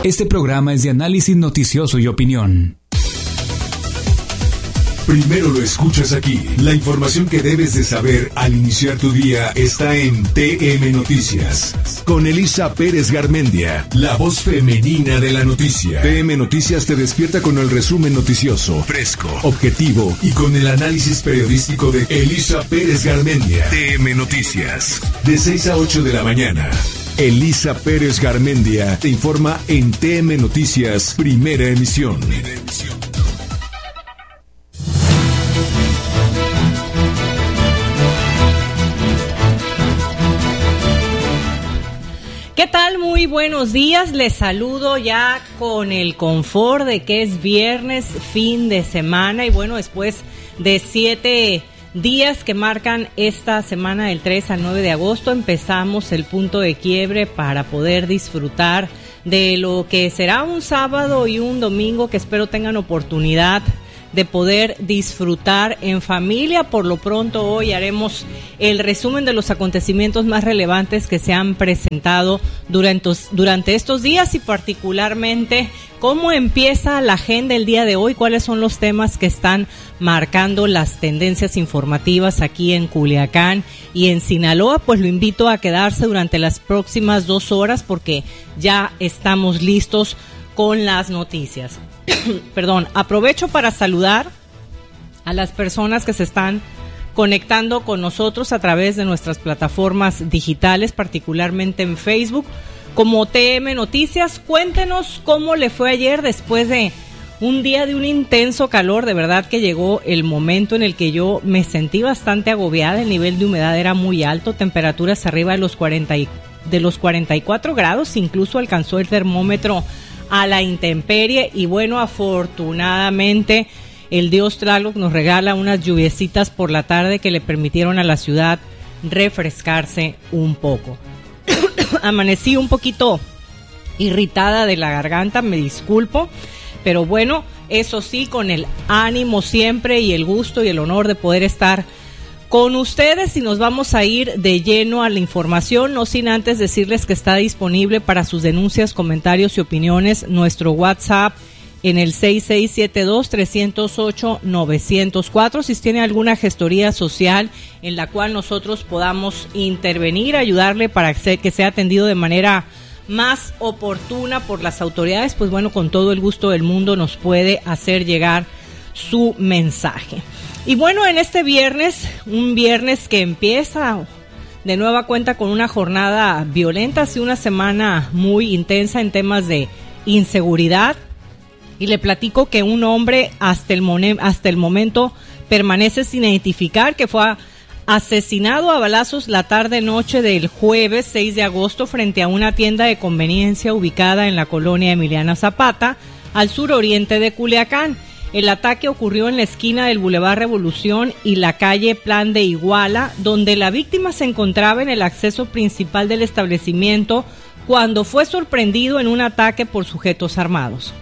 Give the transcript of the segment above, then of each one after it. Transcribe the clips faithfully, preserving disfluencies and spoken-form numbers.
Este programa es de análisis noticioso y opinión. Primero lo escuchas aquí. La información que debes de saber al iniciar tu día está en T M Noticias. Con Elisa Pérez Garmendia, la voz femenina de la noticia. T M Noticias te despierta con el resumen noticioso, fresco, objetivo y con el análisis periodístico de Elisa Pérez Garmendia. T M Noticias. De seis a ocho de la mañana. Elisa Pérez Garmendia te informa en T M Noticias, primera emisión. Primera emisión. ¿Qué tal? Muy buenos días. Les saludo ya con el confort de que es viernes, fin de semana. Y bueno, después de siete días que marcan esta semana del tres al nueve de agosto, empezamos el punto de quiebre para poder disfrutar de lo que será un sábado y un domingo que espero tengan oportunidad de poder disfrutar en familia. Por lo pronto hoy haremos el resumen de los acontecimientos más relevantes que se han presentado durante, durante estos días y particularmente cómo empieza la agenda el día de hoy, cuáles son los temas que están marcando las tendencias informativas aquí en Culiacán y en Sinaloa. Pues lo invito a quedarse durante las próximas dos horas porque ya estamos listos con las noticias. Perdón, aprovecho para saludar a las personas que se están conectando con nosotros a través de nuestras plataformas digitales, particularmente en Facebook, como T M Noticias. Cuéntenos cómo le fue ayer después de un día de un intenso calor. De verdad que llegó el momento en el que yo me sentí bastante agobiada. El nivel de humedad era muy alto, temperaturas arriba de los cuarenta y, de los cuarenta y cuatro grados, incluso alcanzó el termómetro a la intemperie y bueno, afortunadamente el Dios Tlaloc nos regala unas lluviecitas por la tarde que le permitieron a la ciudad refrescarse un poco. Amanecí un poquito irritada de la garganta, me disculpo, pero bueno, eso sí, con el ánimo siempre y el gusto y el honor de poder estar con ustedes, y nos vamos a ir de lleno a la información, no sin antes decirles que está disponible para sus denuncias, comentarios y opiniones nuestro WhatsApp en el seis seis siete dos, tres cero ocho, nueve cero cuatro. Si tiene alguna gestoría social en la cual nosotros podamos intervenir, ayudarle para que sea atendido de manera más oportuna por las autoridades, pues bueno, con todo el gusto del mundo nos puede hacer llegar su mensaje. Y bueno, en este viernes, un viernes que empieza de nueva cuenta con una jornada violenta, hace una semana muy intensa en temas de inseguridad, y le platico que un hombre hasta el, mon- hasta el momento permanece sin identificar, que fue asesinado a balazos la tarde-noche del jueves seis de agosto frente a una tienda de conveniencia ubicada en la colonia Emiliano Zapata, al suroriente de Culiacán. El ataque ocurrió en la esquina del Boulevard Revolución y la calle Plan de Iguala, donde la víctima se encontraba en el acceso principal del establecimiento cuando fue sorprendido en un ataque por sujetos armados.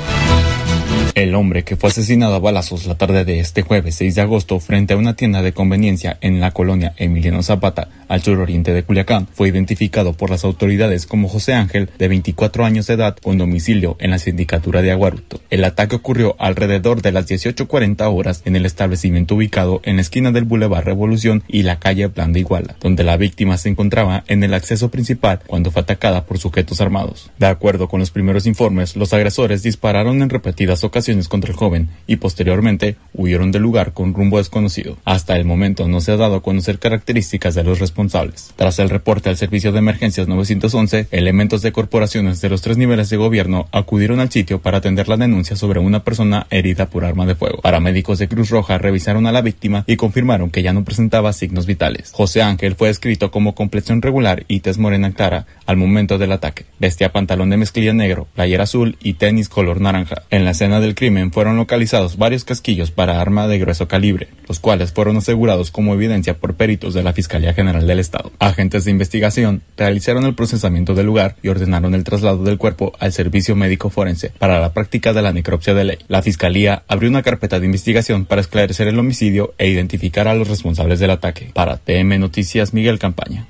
El hombre que fue asesinado a balazos la tarde de este jueves seis de agosto frente a una tienda de conveniencia en la colonia Emiliano Zapata, al suroriente de Culiacán, fue identificado por las autoridades como José Ángel, de veinticuatro años de edad, con domicilio en la sindicatura de Aguaruto. El ataque ocurrió alrededor de las dieciocho cuarenta horas en el establecimiento ubicado en la esquina del Boulevard Revolución y la calle Plan de Iguala, donde la víctima se encontraba en el acceso principal cuando fue atacada por sujetos armados. De acuerdo con los primeros informes, los agresores dispararon en repetidas ocasiones contra el joven y posteriormente huyeron del lugar con rumbo desconocido. Hasta el momento no se ha dado a conocer características de los responsables. Tras el reporte al servicio de emergencias nueve once, elementos de corporaciones de los tres niveles de gobierno acudieron al sitio para atender la denuncia sobre una persona herida por arma de fuego. Paramédicos de Cruz Roja revisaron a la víctima y confirmaron que ya no presentaba signos vitales. José Ángel fue descrito como complexión regular y tez morena clara al momento del ataque. Vestía pantalón de mezclilla negro, playera azul y tenis color naranja. En la escena del crimen fueron localizados varios casquillos para arma de grueso calibre, los cuales fueron asegurados como evidencia por peritos de la Fiscalía General del Estado. Agentes de investigación realizaron el procesamiento del lugar y ordenaron el traslado del cuerpo al servicio médico forense para la práctica de la necropsia de ley. La Fiscalía abrió una carpeta de investigación para esclarecer el homicidio e identificar a los responsables del ataque. Para T M Noticias, Miguel Campaña.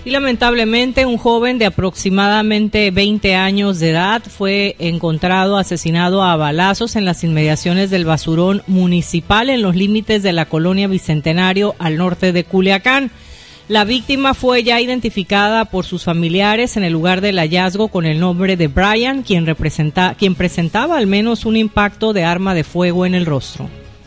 Y lamentablemente un joven de aproximadamente veinte años de edad fue encontrado asesinado a balazos en las inmediaciones del basurón municipal en los límites de la colonia Bicentenario al norte de Culiacán. La víctima fue ya identificada por sus familiares en el lugar del hallazgo con el nombre de Brian, quien, representa, quien presentaba al menos un impacto de arma de fuego en el rostro.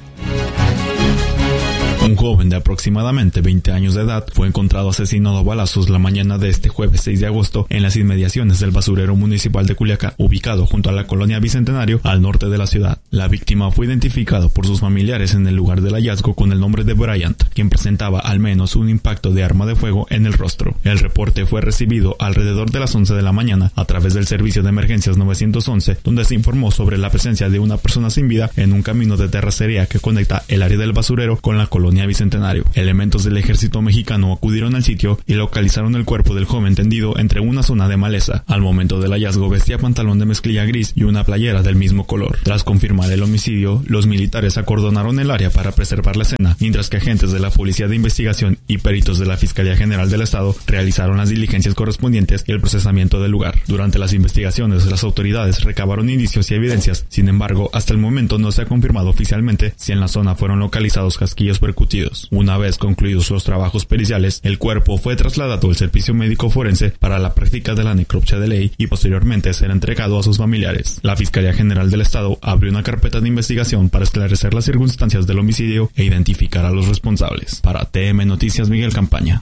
Un joven de aproximadamente veinte años de edad fue encontrado asesinado a balazos la mañana de este jueves seis de agosto en las inmediaciones del basurero municipal de Culiacán, ubicado junto a la colonia Bicentenario al norte de la ciudad. La víctima fue identificada por sus familiares en el lugar del hallazgo con el nombre de Bryant, quien presentaba al menos un impacto de arma de fuego en el rostro. El reporte fue recibido alrededor de las once de la mañana a través del servicio de emergencias nueve once, donde se informó sobre la presencia de una persona sin vida en un camino de terracería que conecta el área del basurero con la colonia Bicentenario. Elementos del ejército mexicano acudieron al sitio y localizaron el cuerpo del joven tendido entre una zona de maleza. Al momento del hallazgo vestía pantalón de mezclilla gris y una playera del mismo color. Tras confirmar el homicidio, los militares acordonaron el área para preservar la escena, mientras que agentes de la Policía de Investigación y peritos de la Fiscalía General del Estado realizaron las diligencias correspondientes y el procesamiento del lugar. Durante las investigaciones, las autoridades recabaron indicios y evidencias. Sin embargo, hasta el momento no se ha confirmado oficialmente si en la zona fueron localizados casquillos percutidos. Una vez concluidos los trabajos periciales, el cuerpo fue trasladado al servicio médico forense para la práctica de la necropsia de ley y posteriormente será entregado a sus familiares. La Fiscalía General del Estado abrió una carpeta de investigación para esclarecer las circunstancias del homicidio e identificar a los responsables. Para T M Noticias, Miguel Campaña.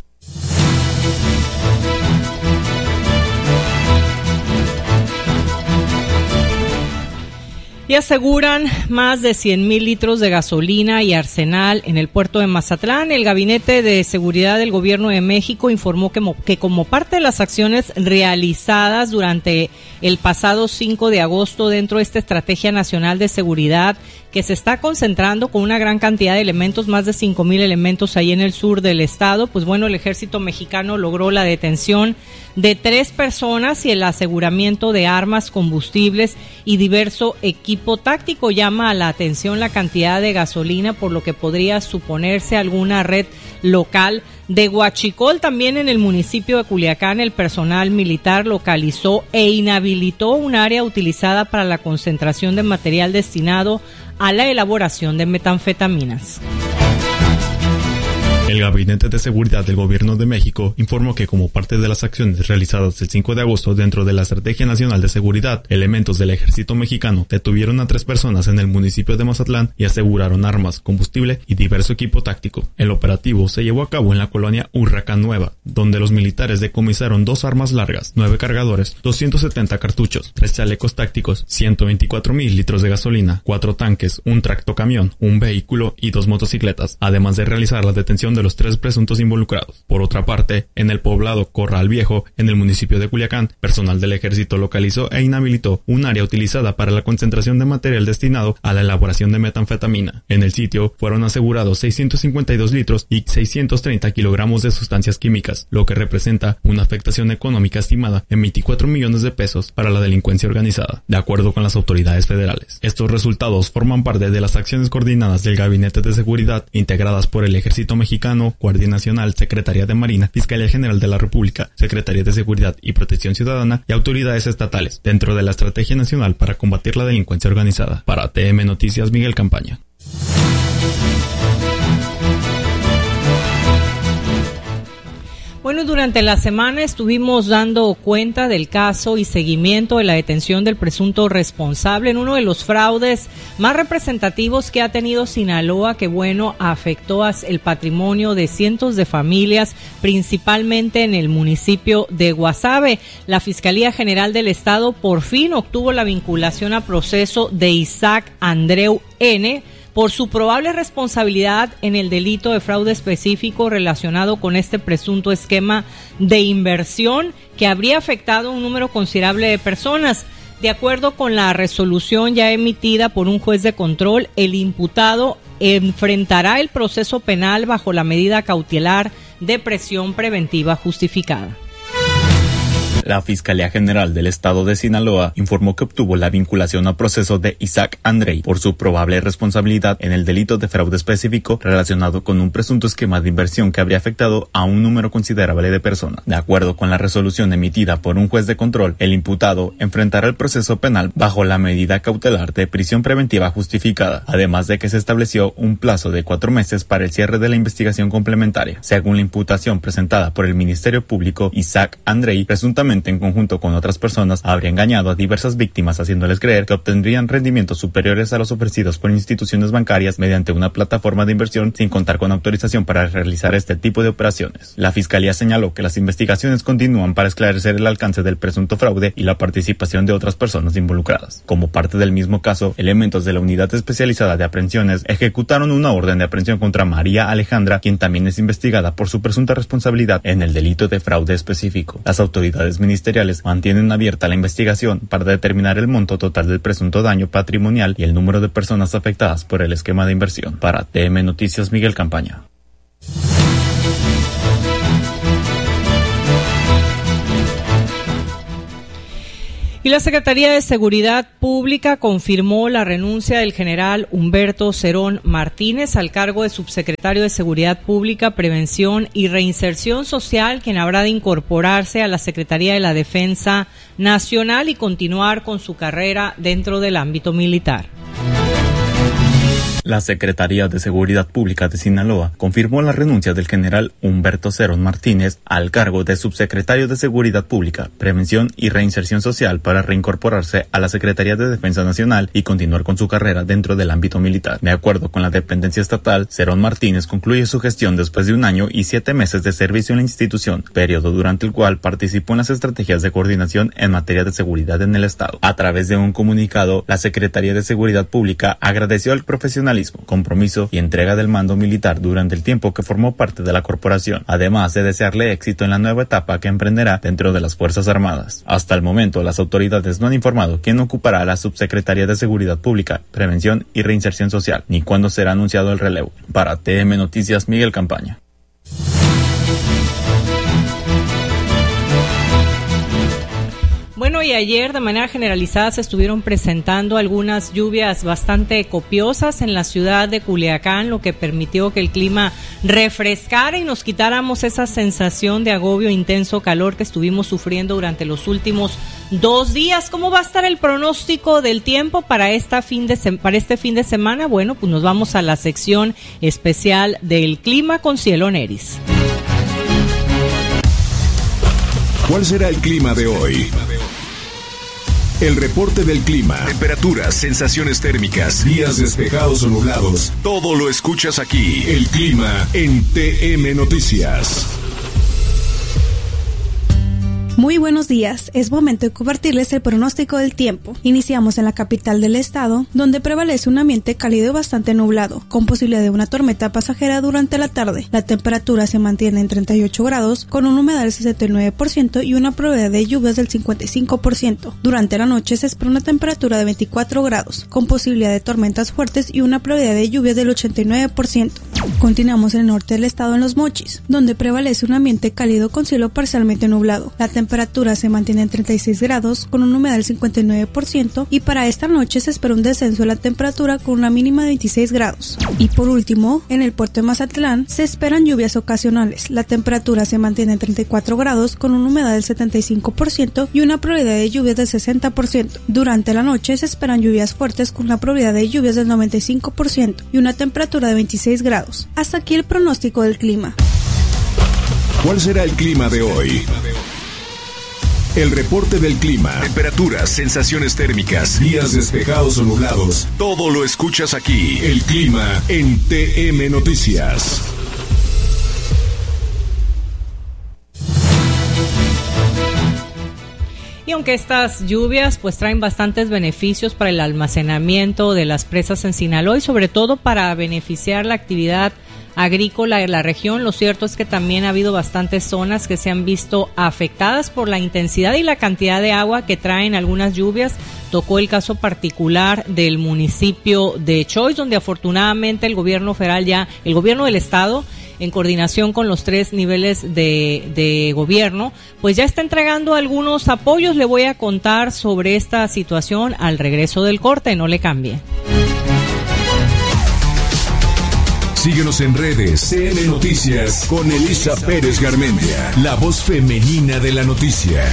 Y aseguran más de cien mil litros de gasolina y arsenal en el puerto de Mazatlán. El Gabinete de Seguridad del Gobierno de México informó que, que como parte de las acciones realizadas durante el pasado cinco de agosto dentro de esta Estrategia Nacional de Seguridad, que se está concentrando con una gran cantidad de elementos, más de cinco mil elementos ahí en el sur del estado, pues bueno, el ejército mexicano logró la detención de tres personas y el aseguramiento de armas, combustibles y diverso equipo táctico. Llama a la atención la cantidad de gasolina, por lo que podría suponerse alguna red local de huachicol. También en el municipio de Culiacán, el personal militar localizó e inhabilitó un área utilizada para la concentración de material destinado a la elaboración de metanfetaminas. El Gabinete de Seguridad del Gobierno de México informó que como parte de las acciones realizadas el cinco de agosto dentro de la Estrategia Nacional de Seguridad, elementos del Ejército Mexicano detuvieron a tres personas en el municipio de Mazatlán y aseguraron armas, combustible y diverso equipo táctico. El operativo se llevó a cabo en la colonia Huracán Nueva, donde los militares decomisaron dos armas largas, nueve cargadores, doscientos setenta cartuchos, tres chalecos tácticos, ciento veinticuatro mil litros de gasolina, cuatro tanques, un tractocamión, un vehículo y dos motocicletas, además de realizar la detención de los tres presuntos involucrados. Por otra parte, en el poblado Corral Viejo, en el municipio de Culiacán, personal del ejército localizó e inhabilitó un área utilizada para la concentración de material destinado a la elaboración de metanfetamina. En el sitio fueron asegurados seiscientos cincuenta y dos litros y seiscientos treinta kilogramos de sustancias químicas, lo que representa una afectación económica estimada en veinticuatro millones de pesos para la delincuencia organizada, de acuerdo con las autoridades federales. Estos resultados forman parte de las acciones coordinadas del Gabinete de Seguridad, integradas por el Ejército Mexicano, Guardia Nacional, Secretaría de Marina, Fiscalía General de la República, Secretaría de Seguridad y Protección Ciudadana y autoridades estatales, dentro de la Estrategia Nacional para combatir la delincuencia organizada. Para T M Noticias, Miguel Campaña. Bueno, durante la semana estuvimos dando cuenta del caso y seguimiento de la detención del presunto responsable en uno de los fraudes más representativos que ha tenido Sinaloa, que bueno, afectó el patrimonio de cientos de familias, principalmente en el municipio de Guasave. La Fiscalía General del Estado por fin obtuvo la vinculación a proceso de Isaac Andreu N., por su probable responsabilidad en el delito de fraude específico relacionado con este presunto esquema de inversión que habría afectado a un número considerable de personas. De acuerdo con la resolución ya emitida por un juez de control, el imputado enfrentará el proceso penal bajo la medida cautelar de prisión preventiva justificada. La Fiscalía General del Estado de Sinaloa informó que obtuvo la vinculación a proceso de Isaac Andrei por su probable responsabilidad en el delito de fraude específico relacionado con un presunto esquema de inversión que habría afectado a un número considerable de personas. De acuerdo con la resolución emitida por un juez de control, el imputado enfrentará el proceso penal bajo la medida cautelar de prisión preventiva justificada, además de que se estableció un plazo de cuatro meses para el cierre de la investigación complementaria. Según la imputación presentada por el Ministerio Público, Isaac Andrei, presuntamente en conjunto con otras personas, habría engañado a diversas víctimas haciéndoles creer que obtendrían rendimientos superiores a los ofrecidos por instituciones bancarias mediante una plataforma de inversión sin contar con autorización para realizar este tipo de operaciones. La Fiscalía señaló que las investigaciones continúan para esclarecer el alcance del presunto fraude y la participación de otras personas involucradas. Como parte del mismo caso, elementos de la Unidad Especializada de Aprehensiones ejecutaron una orden de aprehensión contra María Alejandra, quien también es investigada por su presunta responsabilidad en el delito de fraude específico. Las autoridades ministeriales mantienen abierta la investigación para determinar el monto total del presunto daño patrimonial y el número de personas afectadas por el esquema de inversión. Para T M Noticias, Miguel Campaña. Y la Secretaría de Seguridad Pública confirmó la renuncia del general Humberto Cerón Martínez al cargo de subsecretario de Seguridad Pública, Prevención y Reinserción Social, quien habrá de incorporarse a la Secretaría de la Defensa Nacional y continuar con su carrera dentro del ámbito militar. La Secretaría de Seguridad Pública de Sinaloa confirmó la renuncia del general Humberto Cerón Martínez al cargo de subsecretario de Seguridad Pública, Prevención y Reinserción Social para reincorporarse a la Secretaría de Defensa Nacional y continuar con su carrera dentro del ámbito militar. De acuerdo con la dependencia estatal, Cerón Martínez concluye su gestión después de un año y siete meses de servicio en la institución, periodo durante el cual participó en las estrategias de coordinación en materia de seguridad en el Estado. A través de un comunicado, la Secretaría de Seguridad Pública agradeció el profesionalismo, compromiso y entrega del mando militar durante el tiempo que formó parte de la corporación, además de desearle éxito en la nueva etapa que emprenderá dentro de las Fuerzas Armadas. Hasta el momento, las autoridades no han informado quién ocupará la Subsecretaría de Seguridad Pública, Prevención y Reinserción Social, ni cuándo será anunciado el relevo. Para T M Noticias, Miguel Campaña. Bueno, y ayer de manera generalizada se estuvieron presentando algunas lluvias bastante copiosas en la ciudad de Culiacán, lo que permitió que el clima refrescara y nos quitáramos esa sensación de agobio e intenso calor que estuvimos sufriendo durante los últimos dos días. ¿Cómo va a estar el pronóstico del tiempo para, esta fin de se- para este fin de semana? Bueno, pues nos vamos a la sección especial del clima con Cielo Neris. ¿Cuál será el clima de hoy? El reporte del clima, temperaturas, sensaciones térmicas, días despejados o nublados. Todo lo escuchas aquí. El clima en T M Noticias. Muy buenos días, es momento de compartirles el pronóstico del tiempo. Iniciamos en la capital del estado, donde prevalece un ambiente cálido y bastante nublado, con posibilidad de una tormenta pasajera durante la tarde. La temperatura se mantiene en treinta y ocho grados, con una humedad del sesenta y nueve por ciento y una probabilidad de lluvias del cincuenta y cinco por ciento. Durante la noche se espera una temperatura de veinticuatro grados, con posibilidad de tormentas fuertes y una probabilidad de lluvias del ochenta y nueve por ciento. Continuamos en el norte del estado, en Los Mochis, donde prevalece un ambiente cálido con cielo parcialmente nublado. La temperatura se mantiene en treinta y seis grados, con una humedad del cincuenta y nueve por ciento, y para esta noche se espera un descenso de la temperatura con una mínima de veintiséis grados. Y por último, en el puerto de Mazatlán se esperan lluvias ocasionales. La temperatura se mantiene en treinta y cuatro grados, con una humedad del setenta y cinco por ciento y una probabilidad de lluvias del sesenta por ciento. Durante la noche se esperan lluvias fuertes con una probabilidad de lluvias del noventa y cinco por ciento y una temperatura de veintiséis grados. Hasta aquí el pronóstico del clima. ¿Cuál será el clima de hoy? El reporte del clima, temperaturas, sensaciones térmicas, días despejados o nublados. Todo lo escuchas aquí. El clima en T M Noticias. Y aunque estas lluvias pues traen bastantes beneficios para el almacenamiento de las presas en Sinaloa y sobre todo para beneficiar la actividad agrícola de la región, lo cierto es que también ha habido bastantes zonas que se han visto afectadas por la intensidad y la cantidad de agua que traen algunas lluvias. Tocó el caso particular del municipio de Choix, donde afortunadamente el gobierno federal ya, el gobierno del estado en coordinación con los tres niveles de, de gobierno, pues ya está entregando algunos apoyos. Le voy a contar sobre esta situación al regreso del corte, no le cambie. Síguenos en redes, C N Noticias con Elisa Pérez Garmendia, la voz femenina de la noticia.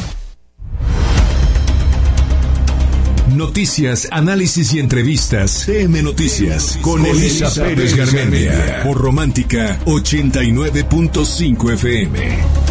Noticias, análisis y entrevistas. C M Noticias con Elisa Pérez Garmendia por Romántica ochenta y nueve punto cinco F M.